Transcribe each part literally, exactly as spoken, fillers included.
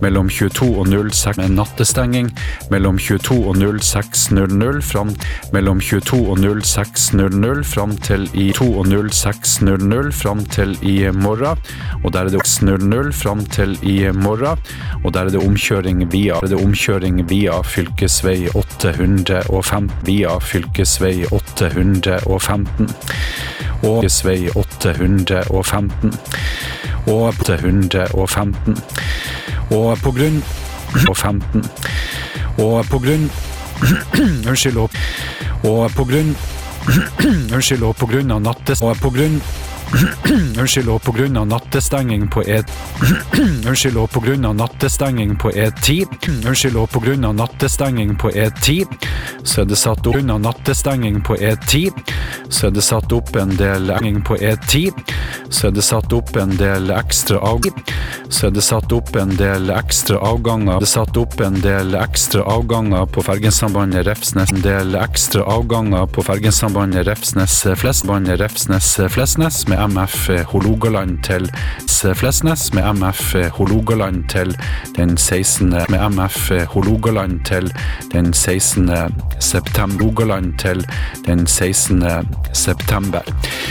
mellom tjueto og null seks med nattestenging, mellom tjueto og null seks null null fram, mellom tjueto og null seks null null fram til i to og null seks null null fram til i morgen, og der er det null null fram til i morgen, og der er det omkjøring via, det er omkjøring via fylkesvei åtte hundre og femten, via fylkesvei åtte hundre og femten, og fylkesvei åtte hundre og femten, og åtte hundre og femten, og på grunn og femten, og på grunn unnskyld, og, og på grunn unnskyld, og på grunn av nattes, og på grunn unnskyld, og på grunn av nattestenging på E unnskyld, og på grunn av nattestenging på E ti unnskyld, og på grunn av nattestenging på E ti så er det satt opp grunn av nattestenging på E ti så er det satt opp en del på E ti så er det satt opp en del ekstra av så er det satt opp en del ekstra avganger det er satt opp en del ekstra avganger på fergensambandet Refsnes en del ekstra avganger på fergensambandet Refsnes Flesbandet Refsnes Flesnes med M F Hålogaland til Flesnes med M F Hålogaland til den sekstende med M F Hålogaland til den sekstende september Hålogaland til den sekstende september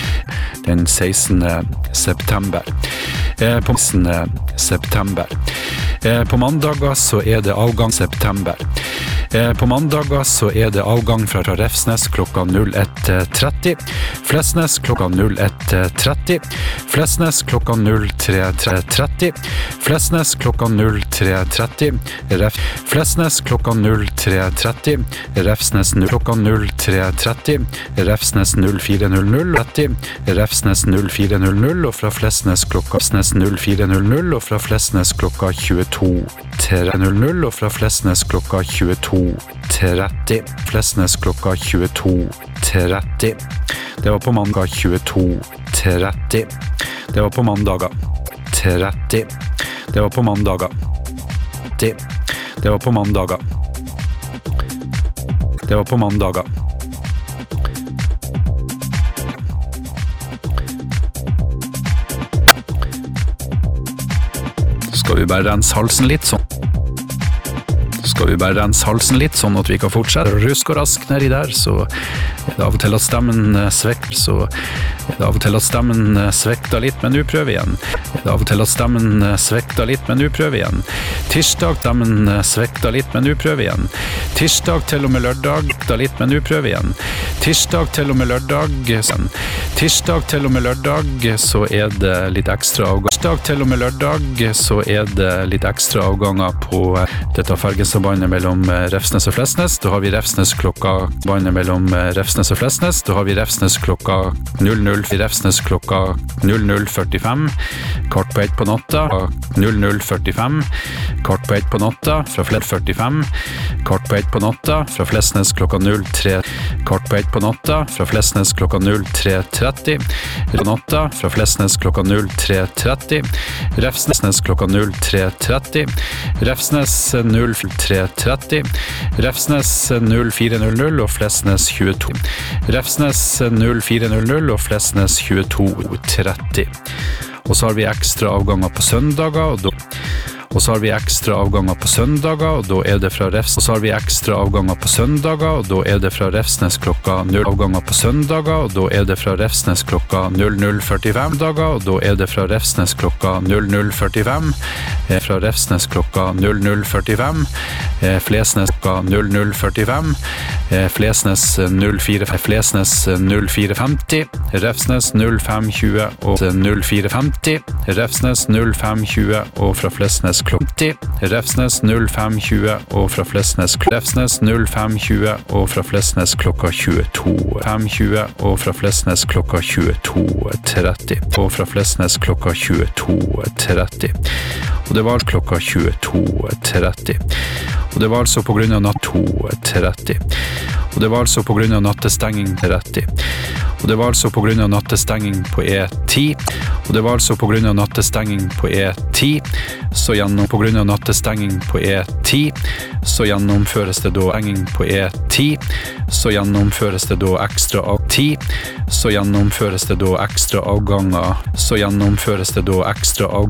den sekstende september eh, på sekstende september eh, på mandager så er det avgang september eh, på mandager så er det avgang fra Refsnes klokka null ett tretti Flesnes klokka null ett tretti Flesnes klokka null tre tretti Flesnes klokka null tre tretti Ref Flesnes klokka null tre tretti Refsnes klokka null tre tretti Refsnes null fire null null tretti Refsnes null fire null null og fra Flesnes klokka Refsnes null fire null null og fra Flesnes klokka tjueto null null og fra Flesnes klokka tjueto tretti Flesnes klokka tjueto tretti det var på mandag tjueto tretti det var på mandager tretti det var på mandager det det var på mandager det var på mandager skal vi bare rense halsen litt sånn skal vi bare rense halsen litt sånn at vi kan fortsette å ruske og rask nedi der så er det av og til at stemmen svekter så er det av og til at stemmen svekter litt men nå prøver vi igjen er det av og til at stemmen svekter litt men nå prøver vi igjen tirsdag stemmen svekter litt men nå prøver vi igjen tirsdag til og med lørdag litt men nå prøver vi igjen tirsdag til og med lørdag tirsdag til og med lørdag så er det litt ekstra avgang tirsdag til og med lørdag så er det litt ekstra avganger på dette fergensambandet mellom Refsnes og Flesnes da har vi Refsnes klokka bandet mellom Refsnes og Flesnes da har vi Refsnes klokka null null Refsnes klokka null null førtifem kort på ett på natta null null førtifem kort på ett på natta fra Flesnes førtifem kort på ett på natta fra Flesnes klokka null tre kort på ett på natta fra Flesnes klokka null tre tretti på natta fra Flesnes klokka null tre tretti Refsnes klokka null tre tretti Refsnes null tre tretti Refsnes null fire null null og Flesnes tjueto Refsnes null fire null null og Flesnes tjueto tretti og så har vi ekstra avganger på søndager og da Og så har vi ekstra avganger på søndager, og da er det fra Refsnes. Og så har vi ekstra avganger på søndager, og da er det fra Refsnes klokka null avganger på søndager, og da er det fra Refsnes klokka null null førtifem dager, og da er det fra Refsnes klokka null null førtifem, eh, fra Refsnes klokka null null førtifem, eh, Flesnes klokka null null førtifem, eh, Flesnes null fire Flesnes null fire femti, Refsnes null fem tjue og null fire femti, Refsnes null fem tjue og fra Flesnes klokka Refsnes null fem tjue og fra Flesnes Refsnes null fem tjue og fra Flesnes klokka tjueto fem tjue og fra Flesnes klokka tjueto tretti og fra Flesnes klokka tjueto tretti og det var klokka tjueto tretti og det var altså på grunn av natt to tretti og det var altså på grunn av nattestenging tretti og det var altså på grunn av nattestenging på E ti og det var altså på grunn av nattestenging på E ti så gjennom på grunn av nattestenging på E ti så gjennomføres det da stenging på E ti så gjennomføres det da ekstra av ti så gjennomføres det da ekstra avganger så gjennomføres det da ekstra avganger